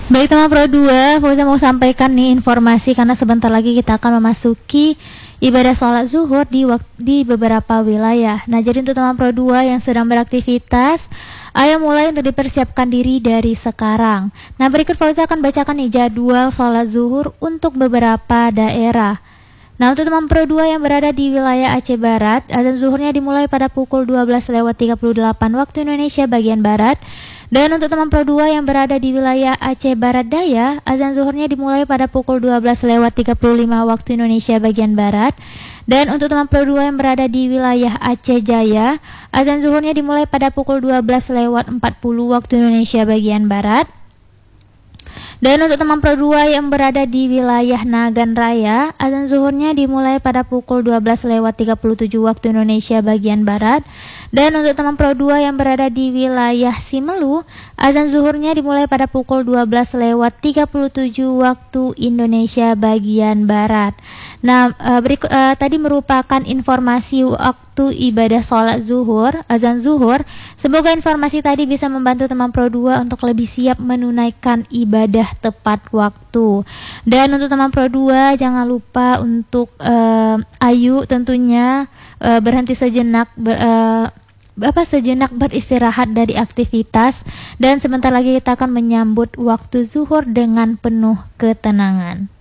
Baik teman Pro 2, Fauza mau sampaikan nih informasi karena sebentar lagi kita akan memasuki ibadah sholat zuhur di beberapa wilayah. Nah, jadi untuk teman Pro 2 yang sedang beraktivitas, ayo mulai untuk dipersiapkan diri dari sekarang. Nah, berikut Fauza akan bacakan nih jadwal sholat zuhur untuk beberapa daerah. Nah, untuk teman Pro 2 yang berada di wilayah Aceh Barat, azan zuhurnya dimulai pada pukul 12:38 waktu Indonesia bagian Barat. Dan untuk teman Pro 2 yang berada di wilayah Aceh Barat Daya, azan zuhurnya dimulai pada pukul 12:35 waktu Indonesia bagian Barat. Dan untuk teman Pro 2 yang berada di wilayah Aceh Jaya, azan zuhurnya dimulai pada pukul 12:40 waktu Indonesia bagian Barat. Dan untuk teman Pro 2 yang berada di wilayah Nagan Raya, azan zuhurnya dimulai pada pukul 12:37 waktu Indonesia bagian Barat. Dan untuk teman Pro 2 yang berada di wilayah Simelu, azan zuhurnya dimulai pada pukul 12:37 waktu Indonesia bagian Barat. Nah, tadi merupakan informasi waktu ibadah sholat zuhur, azan zuhur. Semoga informasi tadi bisa membantu teman Pro 2 untuk lebih siap menunaikan ibadah tepat waktu. Dan untuk teman Pro 2 jangan lupa untuk ayu tentunya berhenti sejenak sejenak beristirahat dari aktivitas, dan sebentar lagi kita akan menyambut waktu zuhur dengan penuh ketenangan.